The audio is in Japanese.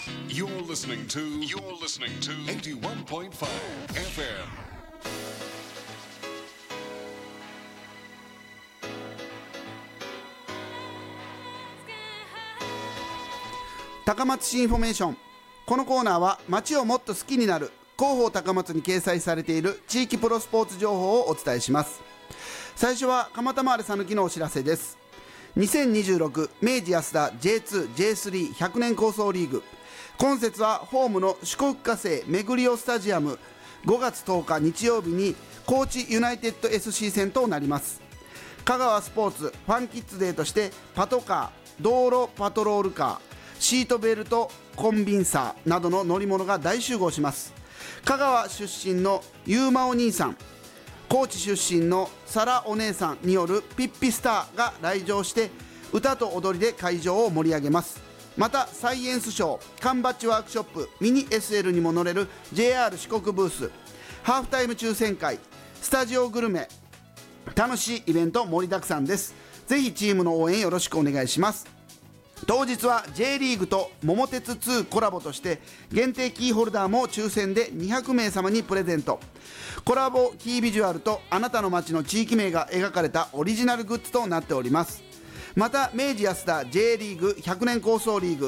You're listening to 81.5 FM. 高松市インフォメーション。このコーナーは街をもっと好きになる広報高松に掲載されている地域プロスポーツ情報をお伝えします。最初は蒲田丸さぬきのお知らせです。2026明治安田 J2、J3 100年構想リーグ、今節はホームの祝福火星めぐりおスタジアム、5月10日日曜日に高知ユナイテッド SC 戦となります。香川スポーツファンキッズデーとしてパトカー、道路パトロールカー、シートベルトコンビンサーなどの乗り物が大集合します。香川出身のゆうまお兄さん、高知出身のサラお姉さんによるピッピスターが来場して歌と踊りで会場を盛り上げます。またサイエンスショー、缶バッジワークショップ、ミニ SL にも乗れる JR 四国ブース、ハーフタイム抽選会、スタジオグルメ、楽しいイベント盛りだくさんです。ぜひチームの応援よろしくお願いします。当日は J リーグと桃鉄2コラボとして限定キーホルダーも抽選で200名様にプレゼント。コラボキービジュアルとあなたの街の地域名が描かれたオリジナルグッズとなっております。また明治安田 J リーグ100年構想リーグ